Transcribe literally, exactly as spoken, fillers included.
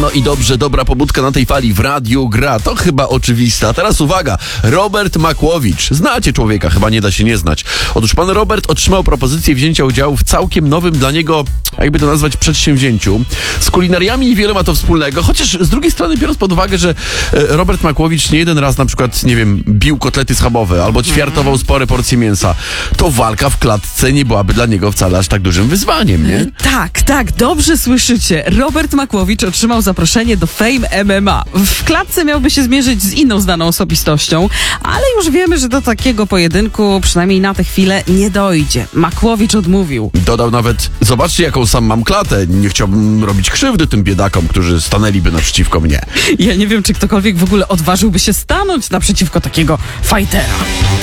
No i dobrze, dobra pobudka na tej fali w radiu gra, to chyba oczywiste. A teraz uwaga, Robert Makłowicz. Znacie człowieka, chyba nie da się nie znać. Otóż pan Robert otrzymał propozycję wzięcia udziału w całkiem nowym dla niego, jakby to nazwać, przedsięwzięciu. Z kulinariami niewiele ma to wspólnego, chociaż z drugiej strony biorąc pod uwagę, że Robert Makłowicz nie jeden raz na przykład, nie wiem, bił kotlety schabowe albo ćwiartował spore porcje mięsa, to walka w klatce nie byłaby dla niego wcale aż tak dużym wyzwaniem, nie? Tak, tak, dobrze słyszycie. Robert Makłowicz otrzymał zaproszenie do Fame M M A. W klatce miałby się zmierzyć z inną znaną osobistością, ale już wiemy, że do takiego pojedynku przynajmniej na tę chwilę nie dojdzie. Makłowicz odmówił. Dodał nawet, zobaczcie jaką sam mam klatę, nie chciałbym robić krzywdy tym biedakom, którzy stanęliby naprzeciwko mnie. Ja nie wiem, czy ktokolwiek w ogóle odważyłby się stanąć naprzeciwko takiego fajtera.